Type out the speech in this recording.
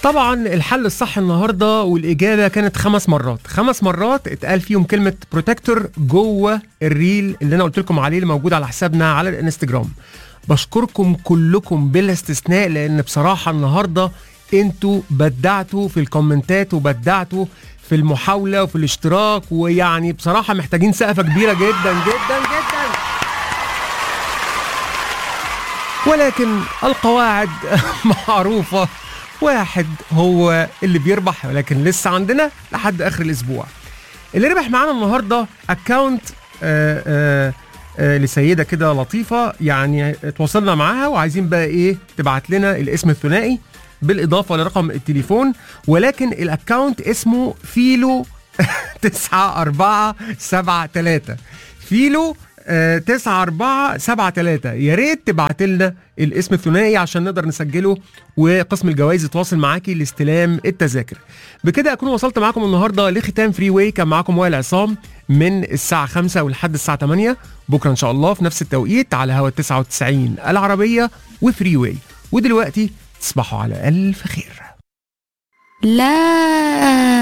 طبعا الحل الصح النهارده والاجابه كانت 5 مرات، 5 مرات اتقال فيهم كلمه بروتكتور جوه الريل اللي انا قلت لكم عليه اللي موجود على حسابنا على الانستجرام. بشكركم كلكم بلا استثناء لان بصراحه النهارده انتوا بدعتوا في الكومنتات وبدعتوا في المحاوله وفي الاشتراك، ويعني بصراحه محتاجين سقفه كبيره جدا جدا جدا. ولكن القواعد معروفه، واحد هو اللي بيربح، ولكن لسه عندنا لحد اخر الاسبوع. اللي ربح معانا النهارده اكاونت لسيده كده لطيفه، يعني اتواصلنا معاها وعايزين بقى ايه تبعت لنا الاسم الثنائي بالاضافه لرقم التليفون، ولكن الاكاونت اسمه فيلو 9473 فيلو 9473. يا ريت تبعت لنا الاسم الثنائي عشان نقدر نسجله وقسم الجوائز يتواصل معاكي لاستلام التذاكر. بكده اكون وصلت معاكم النهارده لختام فري واي. كان معاكم وائل عصام من الساعه 5 ولحد الساعه 8 بكره ان شاء الله في نفس التوقيت على هوا 99 العربيه وفري واي. ودلوقتي تصبحوا على الف خير. لا